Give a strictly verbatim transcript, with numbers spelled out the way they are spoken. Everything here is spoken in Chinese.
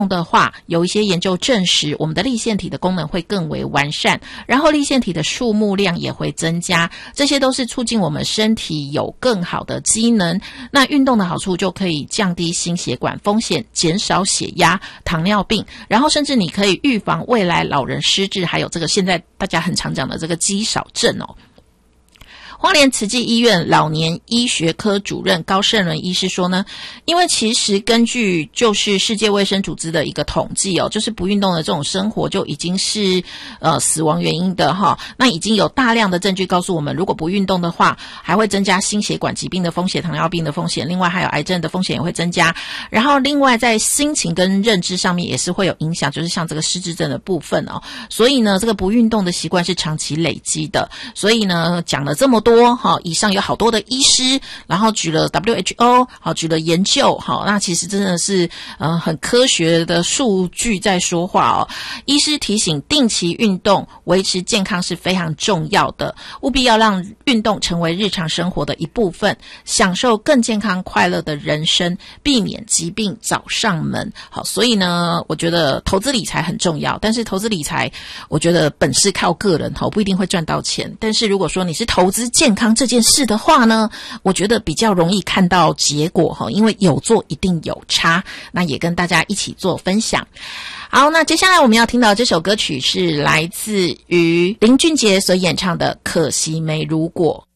的话，有一些研究证实，我们的粒线体的功能会更为完善，然后粒线体的数目量也会增加，这些都是促进我们身体有更好的机能。那运动的好处就可以降低心血管风险，减少血压、糖尿病，然后甚至你可以预防未来老人失智，还有这个现在大家很常讲的这个肌少症哦。花莲慈济医院老年医学科主任高胜伦医师说呢，因为其实根据就是世界卫生组织的一个统计哦，就是不运动的这种生活就已经是呃死亡原因的哈。那已经有大量的证据告诉我们，如果不运动的话，还会增加心血管疾病的风险、糖尿病的风险，另外还有癌症的风险也会增加。然后另外在心情跟认知上面也是会有影响，就是像这个失智症的部分哦。所以呢，这个不运动的习惯是长期累积的。所以呢，讲了这么多。多哈，以上有好多的医师，然后举了 W H O 好，举了研究，好，那其实真的是呃很科学的数据在说话哦。医师提醒，定期运动维持健康是非常重要的，务必要让运动成为日常生活的一部分，享受更健康快乐的人生，避免疾病找上门。好，所以呢，我觉得投资理财很重要，但是投资理财，我觉得本事靠个人，好，不一定会赚到钱。但是如果说你是投资健康这件事的话呢，我觉得比较容易看到结果哈，因为有做一定有差。那也跟大家一起做分享。好，那接下来我们要听到这首歌曲是来自于林俊杰所演唱的《可惜没如果》。